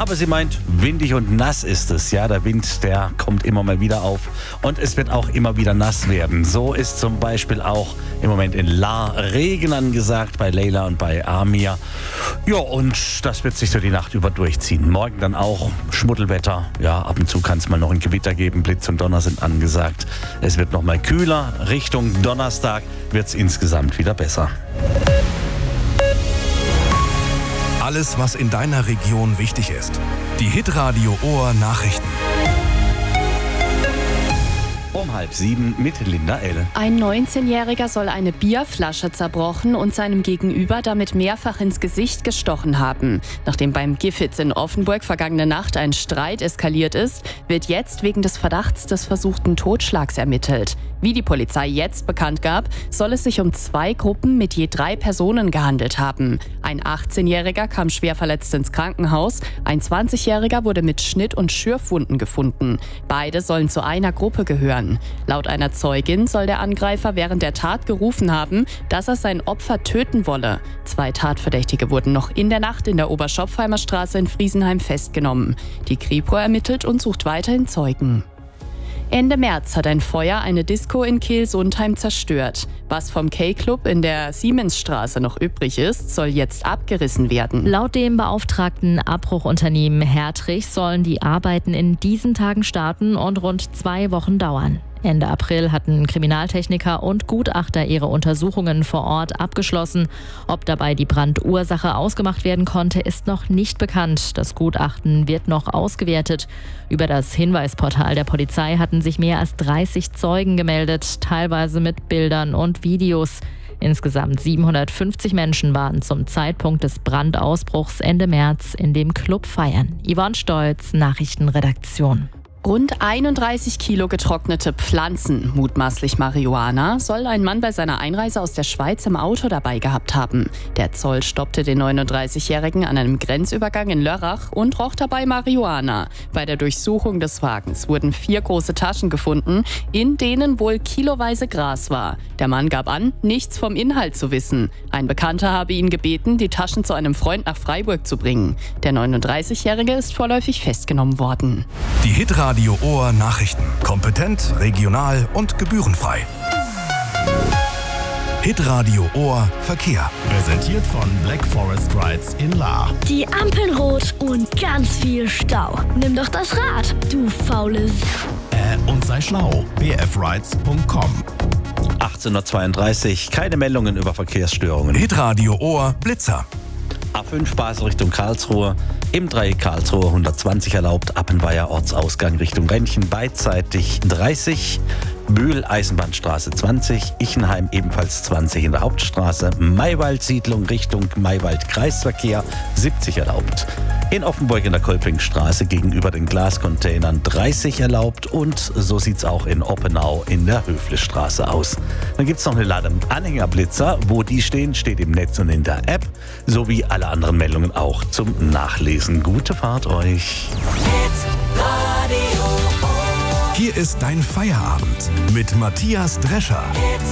Aber sie meint, windig und nass ist es. Ja, der Wind, der kommt immer mal wieder auf und es wird auch immer wieder nass werden. So ist zum Beispiel auch im Moment in Lahr Regen angesagt bei Leila und bei Amir. Ja, und das wird sich so die Nacht über durchziehen. Morgen dann auch Schmuddelwetter. Ja, ab und zu kann es mal noch ein Gewitter geben. Blitz und Donner sind angesagt. Es wird noch mal kühler. Richtung Donnerstag wird es insgesamt wieder besser. Alles, was in deiner Region wichtig ist. Die Hitradio Ohr Nachrichten. Um 6:30 mit Linda L. Ein 19-Jähriger soll eine Bierflasche zerbrochen und seinem Gegenüber damit mehrfach ins Gesicht gestochen haben. Nachdem beim Gifhitz in Offenburg vergangene Nacht ein Streit eskaliert ist, wird jetzt wegen des Verdachts des versuchten Totschlags ermittelt. Wie die Polizei jetzt bekannt gab, soll es sich um 2 Gruppen mit je 3 Personen gehandelt haben. Ein 18-Jähriger kam schwer verletzt ins Krankenhaus, ein 20-Jähriger wurde mit Schnitt- und Schürfwunden gefunden. Beide sollen zu einer Gruppe gehören. Laut einer Zeugin soll der Angreifer während der Tat gerufen haben, dass er sein Opfer töten wolle. 2 Tatverdächtige wurden noch in der Nacht in der Oberschopfheimer Straße in Friesenheim festgenommen. Die Kripo ermittelt und sucht weiterhin Zeugen. Ende März hat ein Feuer eine Disco in Kehl-Sundheim zerstört. Was vom K-Club in der Siemensstraße noch übrig ist, soll jetzt abgerissen werden. Laut dem beauftragten Abbruchunternehmen Hertrich sollen die Arbeiten in diesen Tagen starten und rund 2 Wochen dauern. Ende April hatten Kriminaltechniker und Gutachter ihre Untersuchungen vor Ort abgeschlossen. Ob dabei die Brandursache ausgemacht werden konnte, ist noch nicht bekannt. Das Gutachten wird noch ausgewertet. Über das Hinweisportal der Polizei hatten sich mehr als 30 Zeugen gemeldet, teilweise mit Bildern und Videos. Insgesamt 750 Menschen waren zum Zeitpunkt des Brandausbruchs Ende März in dem Club feiern. Yvonne Stolz, Nachrichtenredaktion. Rund 31 Kilo getrocknete Pflanzen, mutmaßlich Marihuana, soll ein Mann bei seiner Einreise aus der Schweiz im Auto dabei gehabt haben. Der Zoll stoppte den 39-Jährigen an einem Grenzübergang in Lörrach und roch dabei Marihuana. Bei der Durchsuchung des Wagens wurden 4 große Taschen gefunden, in denen wohl kiloweise Gras war. Der Mann gab an, nichts vom Inhalt zu wissen. Ein Bekannter habe ihn gebeten, die Taschen zu einem Freund nach Freiburg zu bringen. Der 39-Jährige ist vorläufig festgenommen worden. Die Hitradio Ohr Nachrichten. Kompetent, regional und gebührenfrei. Hitradio Ohr Verkehr. Präsentiert von Black Forest Rides in Lahr. Die Ampeln rot und ganz viel Stau. Nimm doch das Rad, du faules. Und sei schlau. bfrides.com. 18:32 Uhr, keine Meldungen über Verkehrsstörungen. Hitradio Ohr Blitzer. A5 Basel Richtung Karlsruhe, im Dreieck Karlsruhe 120 erlaubt, Appenweier Ortsausgang Richtung Rennchen beidseitig 30, Bühl Eisenbahnstraße 20, Ichenheim ebenfalls 20 in der Hauptstraße, Maywald Siedlung Richtung Maywald Kreisverkehr 70 erlaubt. In Offenburg in der Kolpingstraße gegenüber den Glascontainern 30 erlaubt und so sieht's auch in Oppenau in der Höflestraße aus. Dann gibt's noch eine Ladung Anhängerblitzer. Wo die stehen, steht im Netz und in der App, sowie alle anderen Meldungen auch zum Nachlesen. Gute Fahrt euch. Hier ist dein Feierabend mit Matthias Drescher.